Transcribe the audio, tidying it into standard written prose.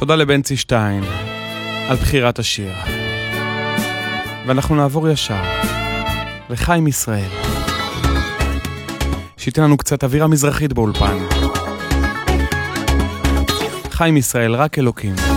תודה לבנצי שטיין על בחירת השיר. ואנחנו נעבור ישר לחיים ישראל, שייתן לנו קצת אווירה מזרחית באולפן. חיים ישראל, רק אלוקים.